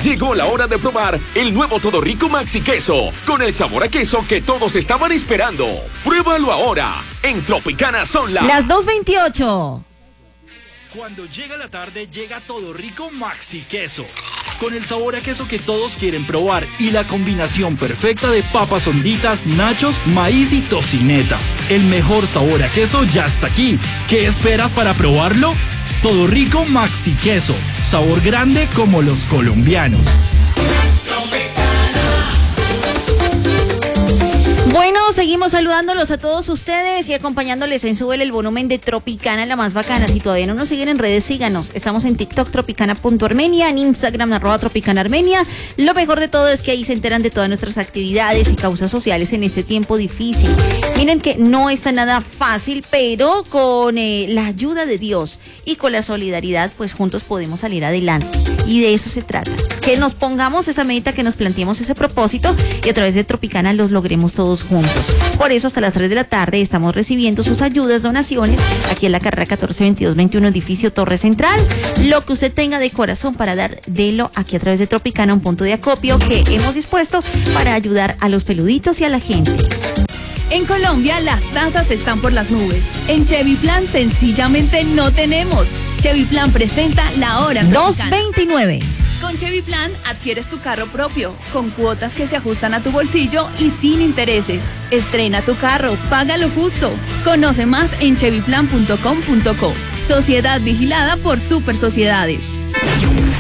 Llegó la hora de probar el nuevo Todo Rico Maxi Queso, con el sabor a queso que todos estaban esperando. Pruébalo ahora, en Tropicana son las 2:28. Cuando llega la tarde, llega Todo Rico Maxi Queso, con el sabor a queso que todos quieren probar y la combinación perfecta de papas honditas, nachos, maíz y tocineta. El mejor sabor a queso ya está aquí. ¿Qué esperas para probarlo? Todo Rico Maxi Queso, sabor grande como los colombianos. Bueno, seguimos saludándolos a todos ustedes y acompañándoles en Súbele el Volumen de Tropicana, la más bacana. Si todavía no nos siguen en redes, síganos. Estamos en TikTok, tropicana.armenia, en Instagram, @tropicanaarmenia. Lo mejor de todo es que ahí se enteran de todas nuestras actividades y causas sociales en este tiempo difícil. Miren que no está nada fácil, pero con la ayuda de Dios y con la solidaridad, pues juntos podemos salir adelante. Y de eso se trata. Que nos pongamos esa meta, que nos planteemos ese propósito y a través de Tropicana los logremos todos juntos. Por eso hasta las 3 de la tarde estamos recibiendo sus ayudas, donaciones, aquí en la carrera 142221, edificio Torre Central. Lo que usted tenga de corazón para dar, delo aquí a través de Tropicana, un punto de acopio que hemos dispuesto para ayudar a los peluditos y a la gente. En Colombia las tasas están por las nubes. En Chevy Plan sencillamente no tenemos. Chevy Plan presenta la hora Tropicana. 2:29. Con Chevy Plan adquieres tu carro propio, con cuotas que se ajustan a tu bolsillo y sin intereses. Estrena tu carro, paga lo justo. Conoce más en chevyplan.com.co. Sociedad vigilada por Super Sociedades.